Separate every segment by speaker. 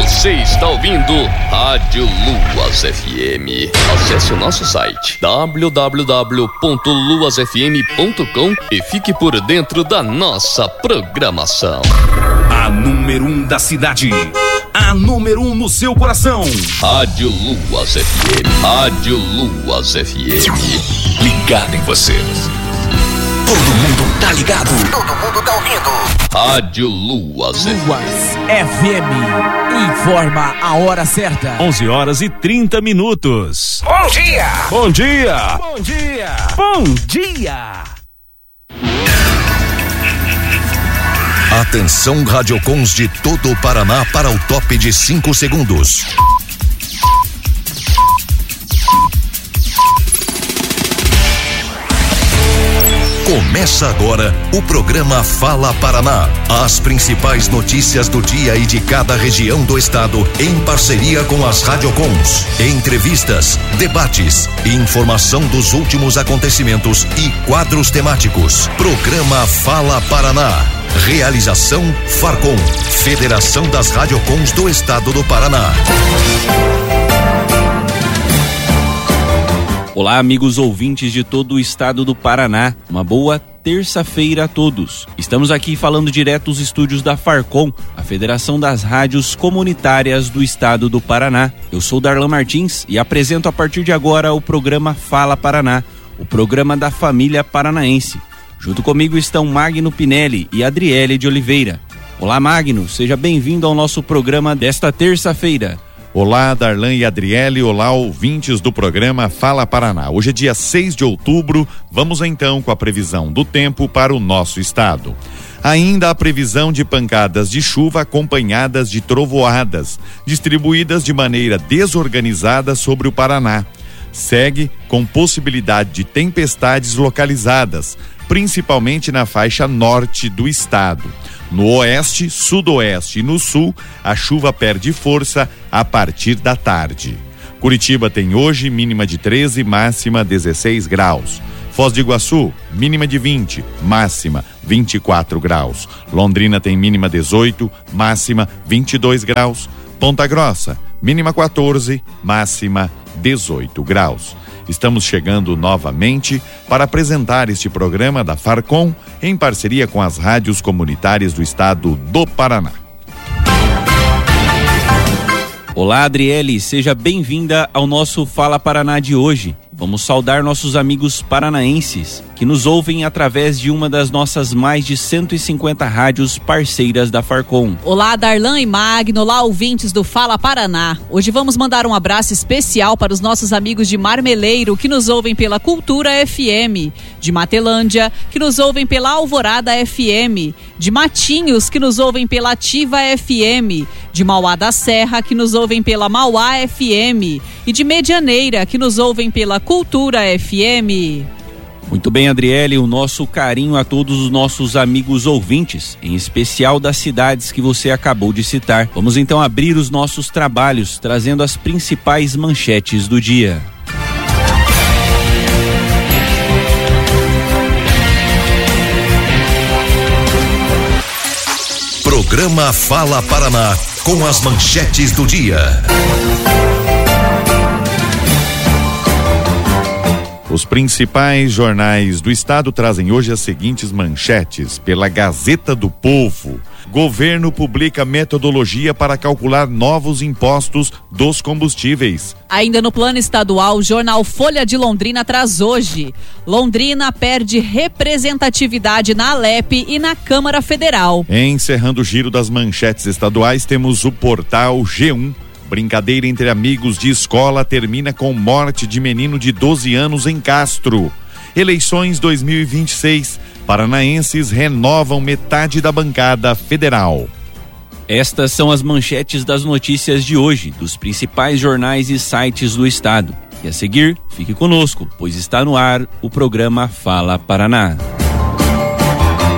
Speaker 1: Você está ouvindo Rádio Luas FM. Acesse o nosso site www.luasfm.com e fique por dentro da nossa programação.
Speaker 2: A número 1 da cidade. A número 1 no seu coração.
Speaker 1: Rádio Luas FM. Rádio Luas FM.
Speaker 2: Ligado em você. Todo mundo tá ligado.
Speaker 3: Todo mundo tá ouvindo.
Speaker 1: Rádio Luas
Speaker 4: FM. Informa a hora certa.
Speaker 2: 11h30.
Speaker 3: Bom dia.
Speaker 2: Bom dia.
Speaker 4: Bom dia.
Speaker 2: Bom dia.
Speaker 5: Atenção, radiocons de todo o Paraná para o top de 5 segundos. Começa agora o programa Fala Paraná. As principais notícias do dia e de cada região do estado em parceria com as radiocons. Entrevistas, debates, informação dos últimos acontecimentos e quadros temáticos. Programa Fala Paraná. Realização Farcom, Federação das Radiocons do Estado do Paraná.
Speaker 6: Olá, amigos ouvintes de todo o estado do Paraná. Uma boa terça-feira a todos. Estamos aqui falando direto dos estúdios da Farcom, a Federação das Rádios Comunitárias do estado do Paraná. Eu sou Darlan Martins e apresento a partir de agora o programa Fala Paraná, o programa da família paranaense. Junto comigo estão Magno Pinelli e Adriele de Oliveira. Olá, Magno, seja bem-vindo ao nosso programa desta terça-feira.
Speaker 7: Olá, Darlan e Adriele, olá, ouvintes do programa Fala Paraná. Hoje é dia 6 de outubro, vamos então com a previsão do tempo para o nosso estado. Ainda a previsão de pancadas de chuva acompanhadas de trovoadas, distribuídas de maneira desorganizada sobre o Paraná. Segue com possibilidade de tempestades localizadas, principalmente na faixa norte do estado. No oeste, sudoeste e no sul, a chuva perde força a partir da tarde. Curitiba tem hoje mínima de 13, máxima 16 graus. Foz do Iguaçu, mínima de 20, máxima 24 graus. Londrina tem mínima 18, máxima 22 graus. Ponta Grossa, mínima 14, máxima 18 graus. Estamos chegando novamente para apresentar este programa da Farcom em parceria com as rádios comunitárias do estado do Paraná.
Speaker 6: Olá, Adriele, seja bem-vinda ao nosso Fala Paraná de hoje. Vamos saudar nossos amigos paranaenses que nos ouvem através de uma das nossas mais de 150 rádios parceiras da Farcom.
Speaker 8: Olá, Darlan e Magno, olá, ouvintes do Fala Paraná. Hoje vamos mandar um abraço especial para os nossos amigos de Marmeleiro, que nos ouvem pela Cultura FM, de Matelândia, que nos ouvem pela Alvorada FM, de Matinhos, que nos ouvem pela Ativa FM, de Mauá da Serra, que nos ouvem pela Mauá FM, e de Medianeira, que nos ouvem pela Cultura FM.
Speaker 6: Muito bem, Adriele, o nosso carinho a todos os nossos amigos ouvintes, em especial das cidades que você acabou de citar. Vamos então abrir os nossos trabalhos, trazendo as principais manchetes do dia.
Speaker 5: Programa Fala Paraná, com as manchetes do dia.
Speaker 7: Os principais jornais do estado trazem hoje as seguintes manchetes pela Gazeta do Povo. Governo publica metodologia para calcular novos impostos dos combustíveis.
Speaker 8: Ainda no plano estadual, o jornal Folha de Londrina traz hoje: Londrina perde representatividade na Alep e na Câmara Federal.
Speaker 7: Encerrando o giro das manchetes estaduais, temos o portal G1. Brincadeira entre amigos de escola termina com morte de menino de 12 anos em Castro. Eleições 2026. Paranaenses renovam metade da bancada federal.
Speaker 6: Estas são as manchetes das notícias de hoje, dos principais jornais e sites do estado. E a seguir, fique conosco, pois está no ar o programa Fala Paraná.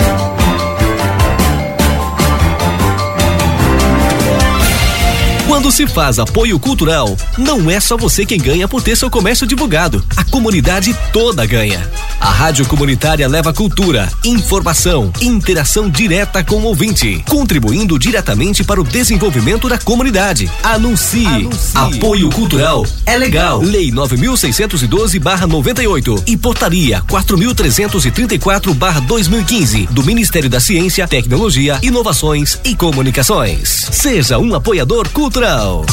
Speaker 2: Quando
Speaker 3: Quando se faz apoio cultural, não é só você quem ganha por ter seu comércio divulgado. A comunidade toda ganha. A Rádio Comunitária leva cultura, informação, interação direta com o ouvinte, contribuindo diretamente para o desenvolvimento da comunidade. Anuncie. Apoio cultural é legal. Lei 9.612/98 e Portaria 4.334/2015 do Ministério da Ciência, Tecnologia, Inovações e Comunicações. Seja um apoiador cultural.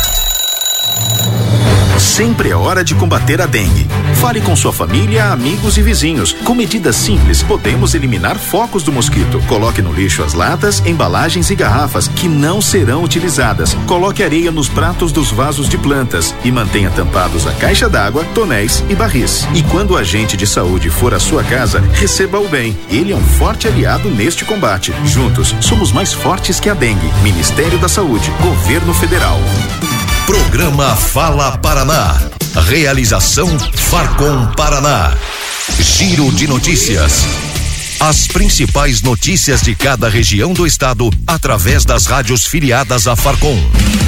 Speaker 9: Sempre é hora de combater a dengue. Fale com sua família, amigos e vizinhos. Com medidas simples, podemos eliminar focos do mosquito. Coloque no lixo as latas, embalagens e garrafas que não serão utilizadas. Coloque areia nos pratos dos vasos de plantas e mantenha tampados a caixa d'água, tonéis e barris. E quando o agente de saúde for à sua casa, receba-o bem. Ele é um forte aliado neste combate. Juntos, somos mais fortes que a dengue. Ministério da Saúde, Governo Federal.
Speaker 5: Programa Fala Paraná. Realização Farcom Paraná. Giro de notícias. As principais notícias de cada região do estado através das rádios filiadas à Farcom.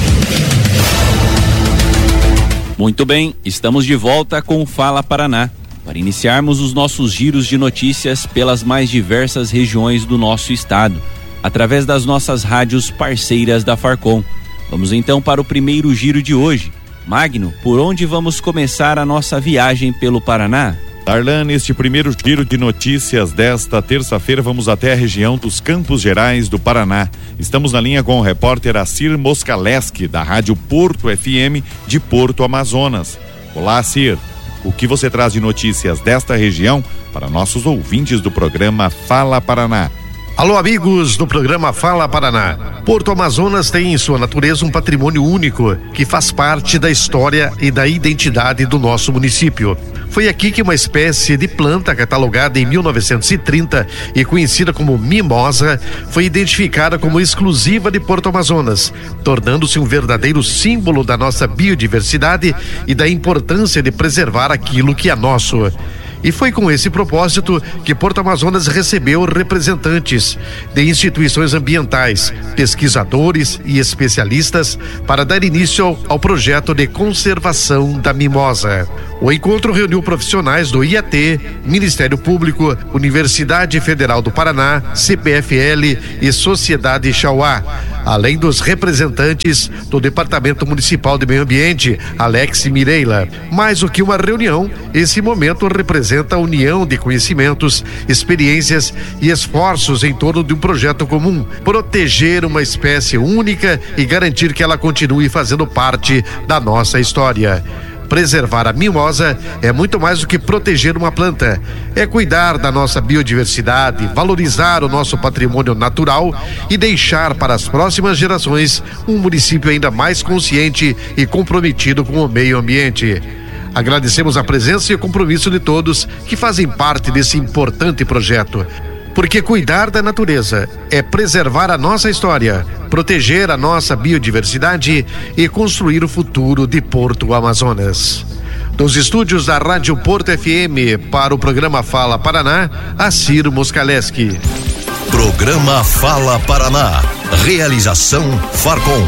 Speaker 6: Muito bem, estamos de volta com o Fala Paraná, para iniciarmos os nossos giros de notícias pelas mais diversas regiões do nosso estado, através das nossas rádios parceiras da Farcom. Vamos então para o primeiro giro de hoje. Magno, por onde vamos começar a nossa viagem pelo Paraná?
Speaker 7: Darlan, neste primeiro giro de notícias desta terça-feira, vamos até a região dos Campos Gerais do Paraná. Estamos na linha com o repórter Assir Moscaleski, da Rádio Porto FM de Porto Amazonas. Olá, Assir. O que você traz de notícias desta região para nossos ouvintes do programa Fala Paraná?
Speaker 10: Alô, amigos do programa Fala Paraná. Porto Amazonas tem em sua natureza um patrimônio único que faz parte da história e da identidade do nosso município. Foi aqui que uma espécie de planta catalogada em 1930 e conhecida como mimosa foi identificada como exclusiva de Porto Amazonas, tornando-se um verdadeiro símbolo da nossa biodiversidade e da importância de preservar aquilo que é nosso. E foi com esse propósito que Porto Amazonas recebeu representantes de instituições ambientais, pesquisadores e especialistas para dar início ao projeto de conservação da mimosa. O encontro reuniu profissionais do IAT, Ministério Público, Universidade Federal do Paraná, CPFL e Sociedade Chauá, além dos representantes do Departamento Municipal de Meio Ambiente, Alex Mireila. Mais do que uma reunião, esse momento representa a união de conhecimentos, experiências e esforços em torno de um projeto comum: proteger uma espécie única e garantir que ela continue fazendo parte da nossa história. Preservar a mimosa é muito mais do que proteger uma planta. É cuidar da nossa biodiversidade, valorizar o nosso patrimônio natural e deixar para as próximas gerações um município ainda mais consciente e comprometido com o meio ambiente. Agradecemos a presença e o compromisso de todos que fazem parte desse importante projeto. Porque cuidar da natureza é preservar a nossa história, proteger a nossa biodiversidade e construir o futuro de Porto Amazonas. Dos estúdios da Rádio Porto FM para o programa Fala Paraná, Assir Moscaleski.
Speaker 5: Programa Fala Paraná. Realização Farcom.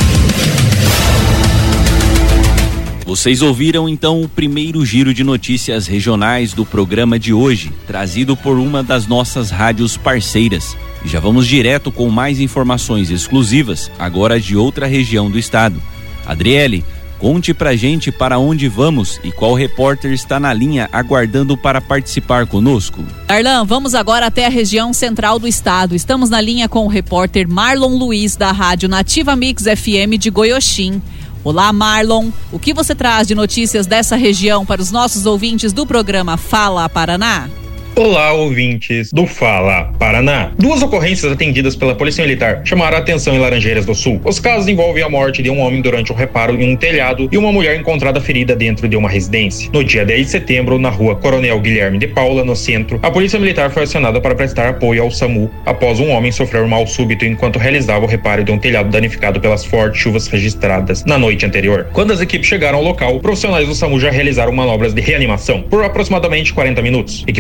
Speaker 6: Vocês ouviram então o primeiro giro de notícias regionais do programa de hoje, trazido por uma das nossas rádios parceiras. E já vamos direto com mais informações exclusivas, agora de outra região do estado. Adriele, conte pra gente para onde vamos e qual repórter está na linha aguardando para participar conosco.
Speaker 8: Darlan, vamos agora até a região central do estado. Estamos na linha com o repórter Marlon Luiz, da Rádio Nativa Mix FM de Goioxim. Olá, Marlon. O que você traz de notícias dessa região para os nossos ouvintes do programa Fala Paraná?
Speaker 11: Olá, ouvintes do Fala Paraná. 2 ocorrências atendidas pela Polícia Militar chamaram a atenção em Laranjeiras do Sul. Os casos envolvem a morte de um homem durante um reparo em um telhado e uma mulher encontrada ferida dentro de uma residência. No dia 10 de setembro, na rua Coronel Guilherme de Paula, no centro, a Polícia Militar foi acionada para prestar apoio ao SAMU após um homem sofrer um mal súbito enquanto realizava o reparo de um telhado danificado pelas fortes chuvas registradas na noite anterior. Quando as equipes chegaram ao local, profissionais do SAMU já realizaram manobras de reanimação por aproximadamente 40 minutos. Equipes do SAMU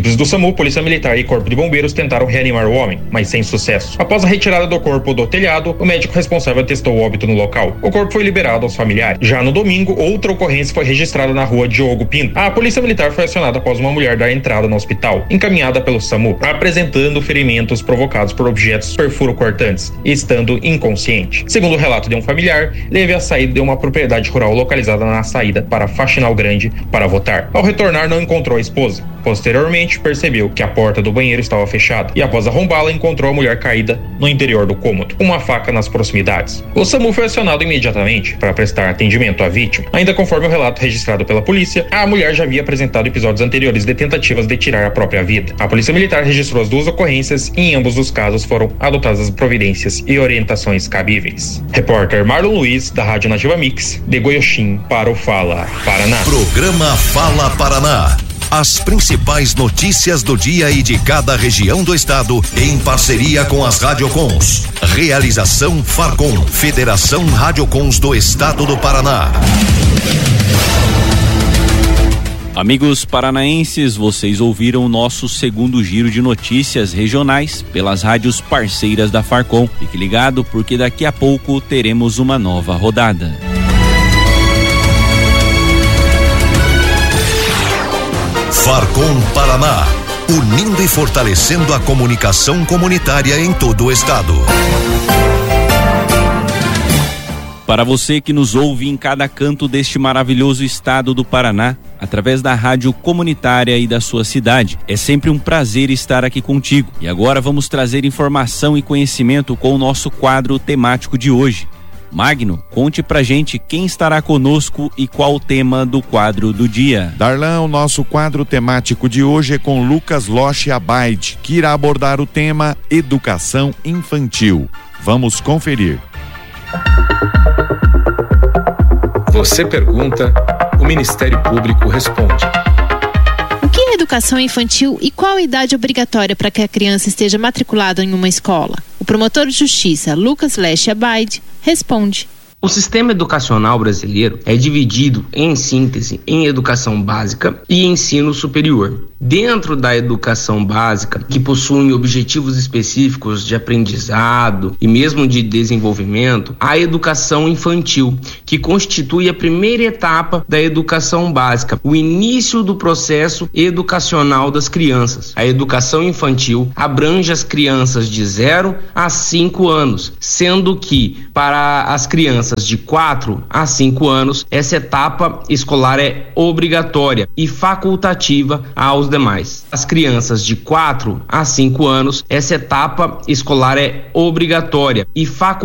Speaker 11: SAMU, Polícia Militar e Corpo de Bombeiros tentaram reanimar o homem, mas sem sucesso. Após a retirada do corpo do telhado, o médico responsável atestou o óbito no local. O corpo foi liberado aos familiares. Já no domingo, outra ocorrência foi registrada na rua Diogo Pinto. A Polícia Militar foi acionada após uma mulher dar entrada no hospital, encaminhada pelo SAMU, apresentando ferimentos provocados por objetos perfuro-cortantes, estando inconsciente. Segundo o relato de um familiar, teve a saída de uma propriedade rural localizada na saída para Faxinal Grande para votar. Ao retornar, não encontrou a esposa. Posteriormente, percebeu que a porta do banheiro estava fechada e, após arrombá-la, encontrou a mulher caída no interior do cômodo, com uma faca nas proximidades. O SAMU foi acionado imediatamente para prestar atendimento à vítima. Ainda conforme o relato registrado pela polícia, a mulher já havia apresentado episódios anteriores de tentativas de tirar a própria vida. A Polícia Militar registrou as duas ocorrências e, em ambos os casos, foram adotadas as providências e orientações cabíveis. Repórter Marlon Luiz, da Rádio Nativa Mix, de Goiôxim, para o Fala Paraná.
Speaker 5: Programa Fala Paraná. As principais notícias do dia e de cada região do estado, em parceria com as Radiocons. Realização Farcom, Federação Radiocons do Estado do Paraná.
Speaker 6: Amigos paranaenses, vocês ouviram o nosso segundo giro de notícias regionais pelas rádios parceiras da Farcom. Fique ligado, porque daqui a pouco teremos uma nova rodada.
Speaker 5: Farcom Paraná, unindo e fortalecendo a comunicação comunitária em todo o estado.
Speaker 6: Para você que nos ouve em cada canto deste maravilhoso estado do Paraná, através da rádio comunitária e da sua cidade, é sempre um prazer estar aqui contigo. E agora vamos trazer informação e conhecimento com o nosso quadro temático de hoje. Magno, conte pra gente quem estará conosco e qual o tema do quadro do dia.
Speaker 7: Darlan, o nosso quadro temático de hoje é com Lucas Loche Abaide, que irá abordar o tema Educação Infantil. Vamos conferir.
Speaker 12: Você pergunta, o Ministério Público responde.
Speaker 13: O que é educação infantil e qual a idade obrigatória para que a criança esteja matriculada em uma escola? O promotor de justiça, Lucas Loche Abaide, responde.
Speaker 14: O sistema educacional brasileiro é dividido, em síntese, em educação básica e ensino superior. Dentro da educação básica, que possuem objetivos específicos de aprendizado e mesmo de desenvolvimento, há a educação infantil, que constitui a primeira etapa da educação básica, o início do processo educacional das crianças. A educação infantil abrange as crianças de 0 a 5 anos, sendo que, para as crianças de 4 a 5 anos, essa etapa escolar é obrigatória e facultativa aos demais. As crianças de 4 a 5 anos, essa etapa escolar é obrigatória e facultativa